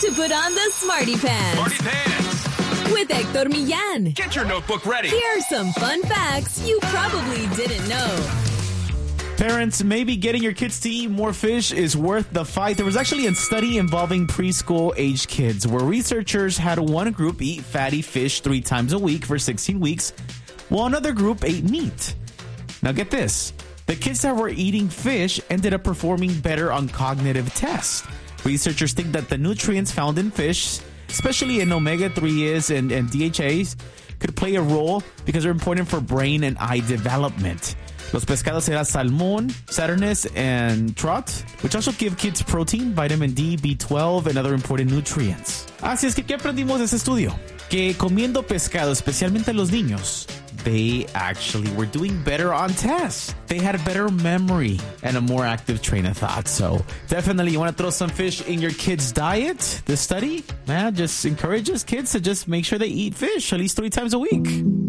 to put on the Smarty Pants. Smarty Pants. With Hector Millán. Get your notebook ready. Here are some fun facts you probably didn't know. Parents, maybe getting your kids to eat more fish is worth the fight. There was actually a study involving preschool-aged kids where researchers had one group eat fatty fish 3 times a week for 16 weeks, while another group ate meat. Now get this. The kids that were eating fish ended up performing better on cognitive tests. Researchers think that the nutrients found in fish, especially in omega-3s and DHAs, could play a role because they're important for brain and eye development. Los pescados eran salmon, sardines, and trout, which also give kids protein, vitamin D, B12, and other important nutrients. Así es que, ¿qué aprendimos de ese estudio? Que comiendo pescado, especialmente los niños, they actually were doing better on tests. They had better memory and a more active train of thought. So definitely you want to throw some fish in your kids' diet. This study, just encourages kids to just make sure they eat fish at least 3 times a week.